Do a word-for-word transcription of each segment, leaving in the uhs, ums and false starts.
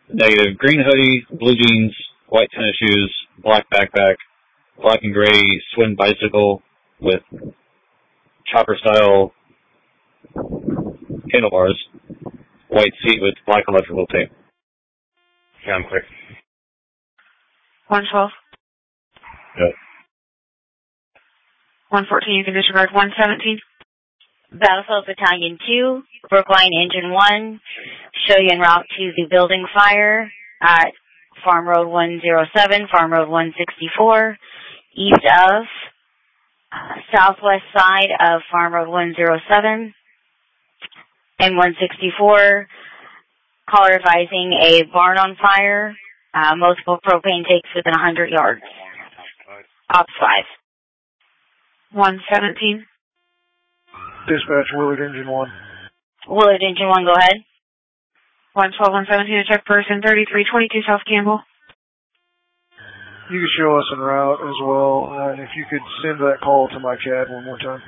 Negative. Green hoodie, blue jeans, white tennis shoes, black backpack, black and gray swing bicycle with chopper-style handlebars, white seat with black electrical tape. Yeah, I'm clear. one twelve. Yep. one fourteen, you can disregard. one seventeen. Battlefield Battalion two, Brookline Engine one, show you en route to the building fire at Farm Road one oh seven, Farm Road one sixty-four, east of, uh, southwest side of Farm Road one oh seven, and one sixty-four, caller advising a barn on fire, uh, multiple propane tanks within one hundred yards. Ops five. one seventeen. Dispatch, Willard Engine one. Willard Engine one, go ahead. one twelve, one seventeen, check person thirty-three twenty-two South Campbell. You can show us en route as well, uh, and if you could send that call to my C A D one more time.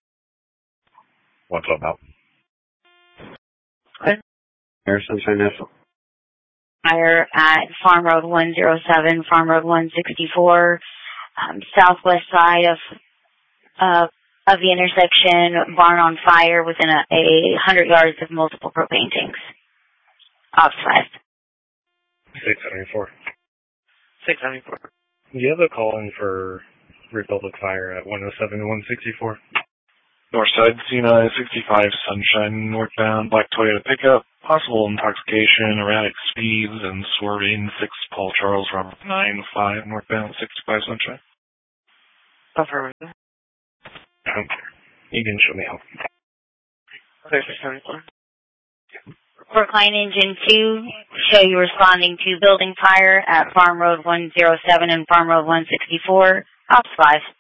one twelve out. Okay. Air Sunshine National. Fire at Farm Road one oh seven, Farm Road one sixty-four, um, southwest side of uh, of the intersection, barn on fire within a, a hundred yards of multiple propane tanks. Ops five. six seventy-four. six seventy-four. Do you have a call in for Republic Fire at one oh seven and one sixty-four? Northside, C nine sixty-five, Sunshine, northbound, black Toyota pickup, possible intoxication, erratic speeds, and swerving, six Paul Charles, Robert nine five, northbound, sixty-five, Sunshine. Affirmative. Okay. You can show me how. Okay, six seventy-four. Brookline Engine two, show you responding to building fire at Farm Road one oh seven and Farm Road one sixty-four. Ops five.